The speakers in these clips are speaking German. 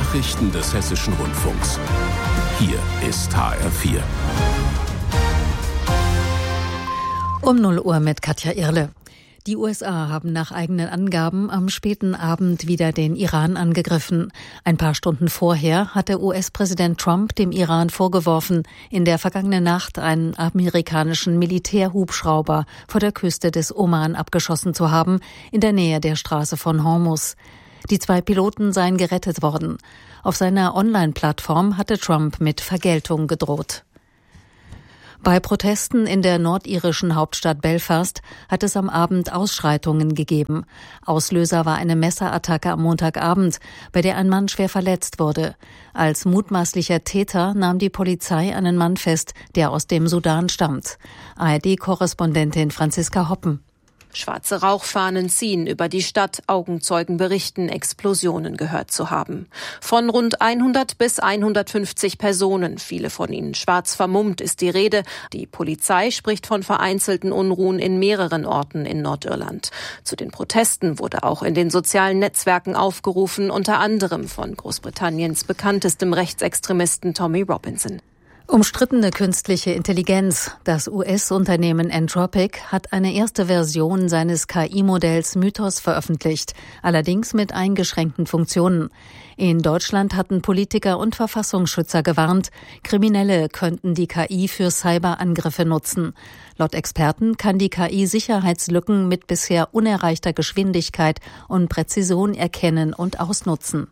Nachrichten des Hessischen Rundfunks. Hier ist HR4. Um 0 Uhr mit Katja Irle. Die USA haben nach eigenen Angaben am späten Abend wieder den Iran angegriffen. Ein paar Stunden vorher hatte US-Präsident Trump dem Iran vorgeworfen, in der vergangenen Nacht einen amerikanischen Militärhubschrauber vor der Küste des Oman abgeschossen zu haben, in der Nähe der Straße von Hormuz. Die 2 Piloten seien gerettet worden. Auf seiner Online-Plattform hatte Trump mit Vergeltung gedroht. Bei Protesten in der nordirischen Hauptstadt Belfast hat es am Abend Ausschreitungen gegeben. Auslöser war eine Messerattacke am Montagabend, bei der ein Mann schwer verletzt wurde. Als mutmaßlicher Täter nahm die Polizei einen Mann fest, der aus dem Sudan stammt. ARD-Korrespondentin Franziska Hoppen. Schwarze Rauchfahnen ziehen über die Stadt, Augenzeugen berichten, Explosionen gehört zu haben. Von rund 100 bis 150 Personen, viele von ihnen schwarz vermummt, ist die Rede. Die Polizei spricht von vereinzelten Unruhen in mehreren Orten in Nordirland. Zu den Protesten wurde auch in den sozialen Netzwerken aufgerufen, unter anderem von Großbritanniens bekanntestem Rechtsextremisten Tommy Robinson. Umstrittene künstliche Intelligenz. Das US-Unternehmen Anthropic hat eine erste Version seines KI-Modells Mythos veröffentlicht, allerdings mit eingeschränkten Funktionen. In Deutschland hatten Politiker und Verfassungsschützer gewarnt, Kriminelle könnten die KI für Cyberangriffe nutzen. Laut Experten kann die KI Sicherheitslücken mit bisher unerreichter Geschwindigkeit und Präzision erkennen und ausnutzen.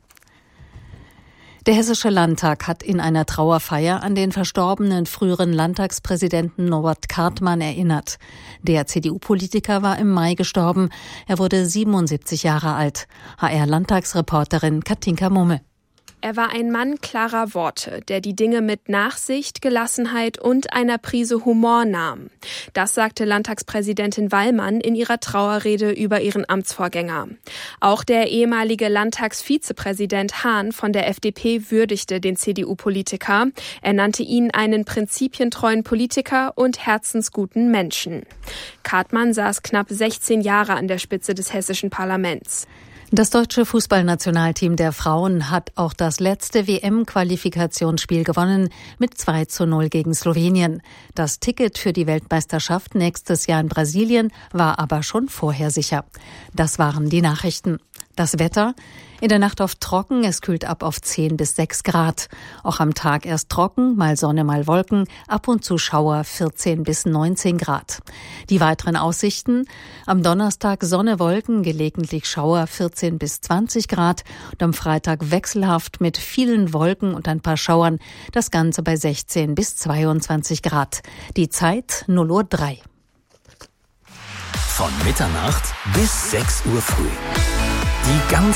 Der Hessische Landtag hat in einer Trauerfeier an den verstorbenen früheren Landtagspräsidenten Norbert Kartmann erinnert. Der CDU-Politiker war im Mai gestorben. Er wurde 77 Jahre alt. HR-Landtagsreporterin Katinka Mumme. Er war ein Mann klarer Worte, der die Dinge mit Nachsicht, Gelassenheit und einer Prise Humor nahm. Das sagte Landtagspräsidentin Wallmann in ihrer Trauerrede über ihren Amtsvorgänger. Auch der ehemalige Landtagsvizepräsident Hahn von der FDP würdigte den CDU-Politiker. Er nannte ihn einen prinzipientreuen Politiker und herzensguten Menschen. Kartmann saß knapp 16 Jahre an der Spitze des hessischen Parlaments. Das deutsche Fußballnationalteam der Frauen hat auch das letzte WM-Qualifikationsspiel gewonnen mit 2:0 gegen Slowenien. Das Ticket für die Weltmeisterschaft nächstes Jahr in Brasilien war aber schon vorher sicher. Das waren die Nachrichten. Das Wetter: in der Nacht oft trocken, es kühlt ab auf 10 bis 6 Grad. Auch am Tag erst trocken, mal Sonne, mal Wolken, ab und zu Schauer, 14 bis 19 Grad. Die weiteren Aussichten: am Donnerstag Sonne, Wolken, gelegentlich Schauer, 14 bis 20 Grad. Und am Freitag wechselhaft mit vielen Wolken und ein paar Schauern, das Ganze bei 16 bis 22 Grad. Die Zeit 0:03 Uhr. Von Mitternacht bis 6 Uhr früh. Die ganze